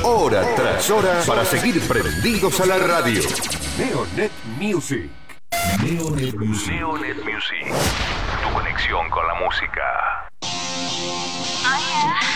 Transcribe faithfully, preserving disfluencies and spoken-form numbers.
hora tras hora para seguir prendidos a la radio. Neonet Music. Neonet Music. Neonet Music. Tu conexión con la música. Oh, yeah.